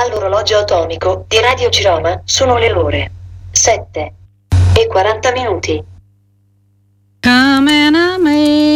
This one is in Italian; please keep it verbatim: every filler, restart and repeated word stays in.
Dall'orologio atomico di Radio Giroma sono le ore sette e quaranta minuti. Come Anna May, 'em, and me, and tell me your name. I'm talking about